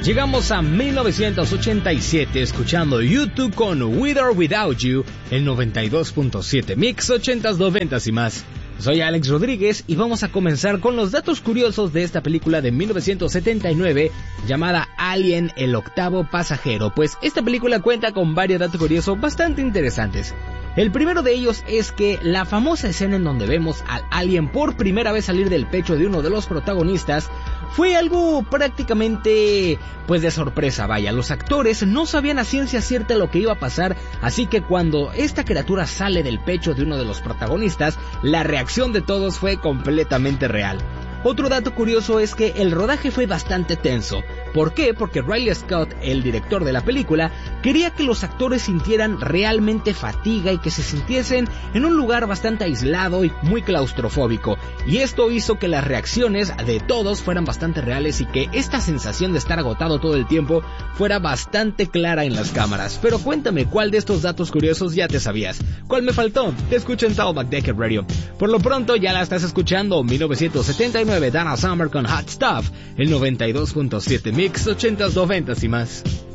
Llegamos a 1987 escuchando YouTube con With or Without You, el 92.7 Mix 80s, 90s y más. Soy Alex Rodríguez y vamos a comenzar con los datos curiosos de esta película de 1979 llamada Alien, el octavo pasajero, pues esta película cuenta con varios datos curiosos bastante interesantes. El primero de ellos es que la famosa escena en donde vemos al alien por primera vez salir del pecho de uno de los protagonistas fue algo prácticamente pues de sorpresa, vaya, los actores no sabían a ciencia cierta lo que iba a pasar, así que cuando esta criatura sale del pecho de uno de los protagonistas, la reacción de todos fue completamente real. Otro dato curioso es que el rodaje fue bastante tenso. ¿Por qué? Porque Ridley Scott, el director de la película, quería que los actores sintieran realmente fatiga y que se sintiesen en un lugar bastante aislado y muy claustrofóbico. Y esto hizo que las reacciones de todos fueran bastante reales y que esta sensación de estar agotado todo el tiempo fuera bastante clara en las cámaras. Pero cuéntame, ¿cuál de estos datos curiosos ya te sabías? ¿Cuál me faltó? Te escucho en Talkback Decade Radio. Por lo pronto ya la estás escuchando, 1979, Donna Summer con Hot Stuff, el 92.7 Mix 80s, 90s y más.